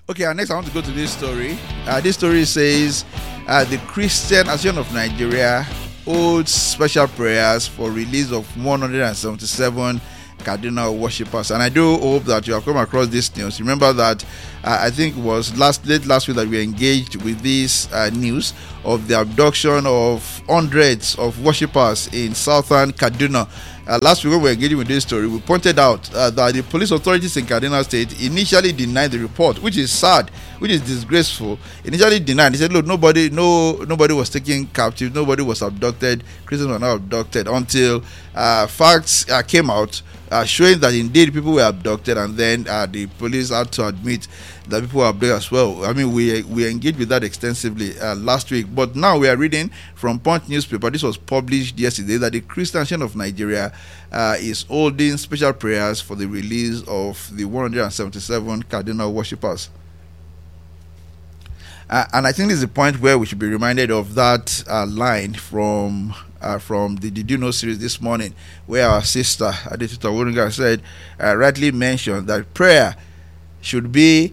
Okay, next I want to go to this story. This story says the Christian Association of Nigeria holds special prayers for release of 177 cardinal worshippers. And I do hope that you have come across this news. Remember that I think it was late last week that we engaged with this news of the abduction of hundreds of worshippers in southern Kaduna. Last week when we were engaging with this story, we pointed out that the police authorities in Kaduna State initially denied the report, which is sad, which is disgraceful. Initially denied. They said, look, nobody was taken captive, nobody was abducted, Christians were not abducted, until facts came out showing that indeed people were abducted, and then the police had to admit that people were abducted as well. I mean, we engaged with that extensively last week, but now we are reading from Punch newspaper. This was published yesterday, that the Christian Association of Nigeria is holding special prayers for the release of the 177 cardinal worshippers. And I think this is the point where we should be reminded of that line from the Did You Know series this morning, where our sister Adetita Woringa said, rightly mentioned, that prayer should not be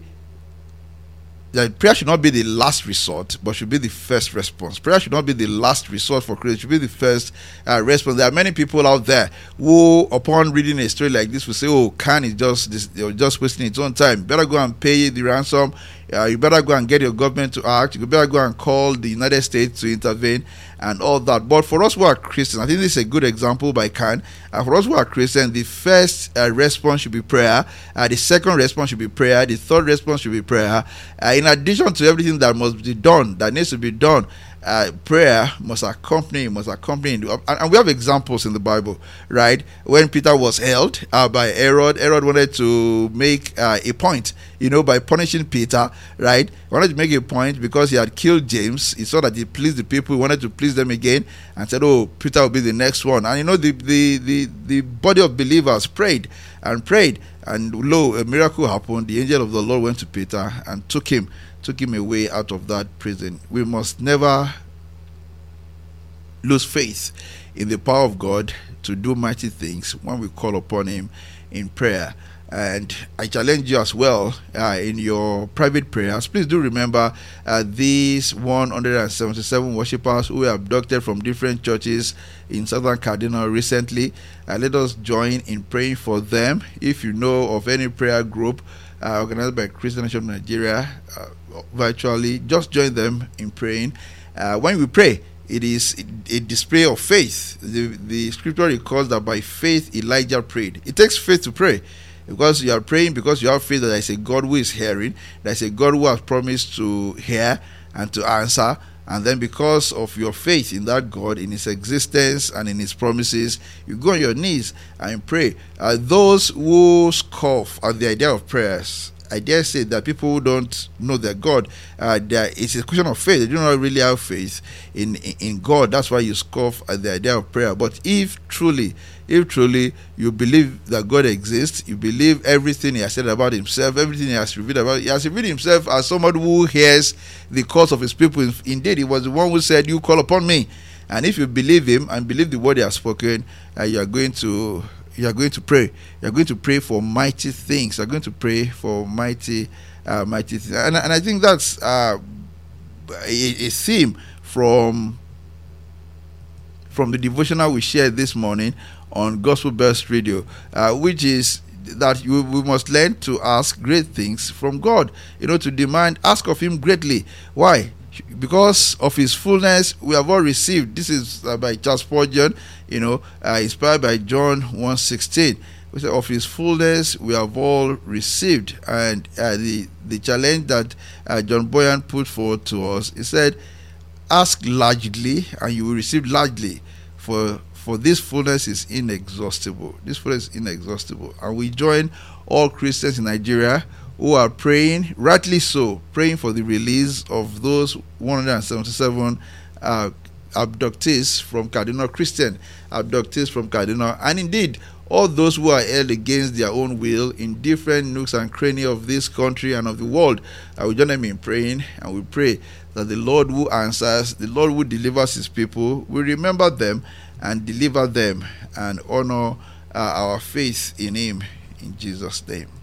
the last resort, but should be the first response. Prayer should not be the last resort for Christians, it should be the first response. There are many people out there who, upon reading a story like this, will say, oh, Khan is just wasting its own time. Better go and pay the ransom. You better go and get your government to act. You better go and call the United States to intervene and all that. But for us who are Christians, I think this is a good example by Khan. For us who are Christians, the first response should be prayer. The second response should be prayer. The third response should be prayer. In addition to everything that must be done, that needs to be done, prayer must accompany. And we have examples in the Bible, right? When Peter was held by Herod wanted to make a point, by punishing Peter, right? He wanted to make a point because he had killed James. He saw that he pleased the people. He wanted to please them again, and said, oh, Peter will be the next one. And the body of believers prayed, and lo, a miracle happened. The angel of the Lord went to Peter and took him away out of that prison. We must never lose faith in the power of God to do mighty things when we call upon him in prayer. And I challenge you as well in your private prayers. Please do remember these 177 worshippers who were abducted from different churches in southern Kaduna recently. Let us join in praying for them. If you know of any prayer group organized by Christian Association of Nigeria virtually, just join them in praying. When we pray, it is a display of faith. The scripture records that by faith Elijah prayed. It takes faith to pray, because you are praying because you have faith that there is a God who is hearing, there is a God who has promised to hear and to answer. And then because of your faith in that God, in his existence and in his promises, you go on your knees and pray. Those who scoff at the idea of prayers, I dare say that people who don't know their God, it's a question of faith. They do not really have faith in God. That's why you scoff at the idea of prayer. But if truly you believe that God exists, you believe everything he has said about himself, everything he has revealed about, he has revealed himself as someone who hears the calls of his people. Indeed, he was the one who said, you call upon me. And if you believe him and believe the word he has spoken, you are going to pray. You're going to pray for mighty things. You're going to pray for mighty things. And I think that's a theme from the devotional we shared this morning on Gospel Burst Radio, which is that we must learn to ask great things from God. To demand, ask of him greatly. Why? Because of his fullness we have all received. This is by Charles Spurgeon, inspired by John 1:16. We say, of his fullness we have all received. And the challenge that John Boyan put forward to us, he said, ask largely and you will receive largely, for this fullness is inexhaustible. This fullness is inexhaustible. And we join all Christians in Nigeria who are praying, rightly so, praying for the release of those 177 abductees from Kaduna, Christian abductees from Kaduna, and indeed all those who are held against their own will in different nooks and crannies of this country and of the world. We join them in praying, and we pray that the Lord who answers, the Lord who delivers his people, will remember them and deliver them and honor our faith in him, in Jesus' name.